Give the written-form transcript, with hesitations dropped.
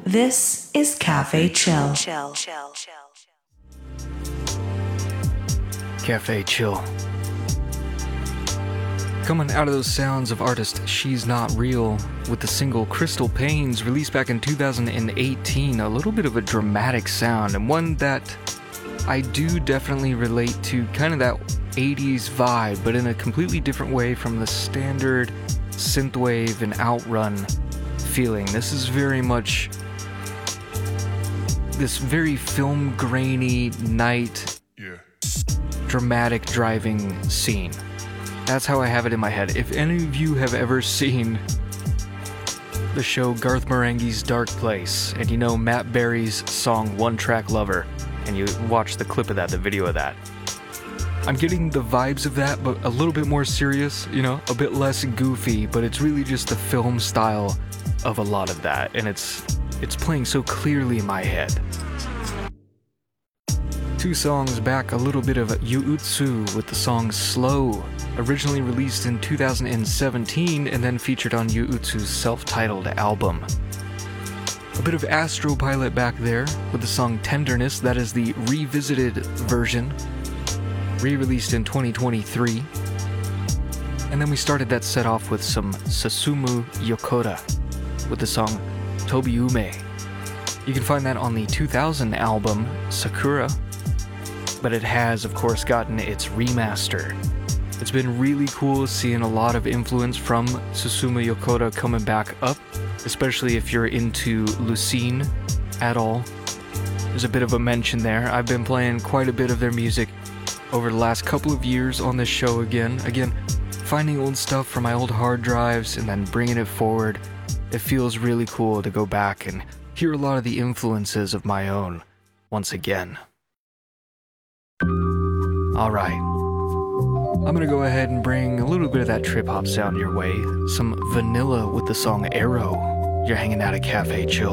This is Cafe Chill. Cafe Chill. Coming out of those sounds of artist She's Not Real with the single Crystal Pains, released back in 2018, a little bit of a dramatic sound, and one that I do definitely relate to, kind of that 80s vibe, but in a completely different way from the standard synthwave and outrun feeling. This is very much this very film grainy night dramatic driving scene. That's how I have it in my head. If any of you have ever seen the show Garth Marenghi's Dark Place, and you know Matt Berry's song One Track Lover, and you watch the clip of that, the video of that, I'm getting the vibes of that, but a little bit more serious, you know, a bit less goofy, but it's really just the film style of a lot of that, and it's playing so clearly in my head. 2 songs back, a little bit of Yuutsu with the song Slow, originally released in 2017 and then featured on Yuutsu's self-titled album. A bit of Astro Pilot back there with the song Tenderness, that is the revisited version, re-released in 2023. And then we started that set off with some Susumu Yokota with the song Tobiume. You can find that on the 2000 album Sakura, but it has, of course, gotten its remaster. It's been really cool seeing a lot of influence from Susumu Yokota coming back up, especially if you're into Lucine at all. There's a bit of a mention there. I've been playing quite a bit of their music over the last couple of years on this show again. Again, finding old stuff from my old hard drives and then bringing it forward. It feels really cool to go back and hear a lot of the influences of my own once again. Alright, I'm gonna go ahead and bring a little bit of that trip-hop sound your way. Some Vanilla with the song Arrow. You're hanging out at Cafe Chill.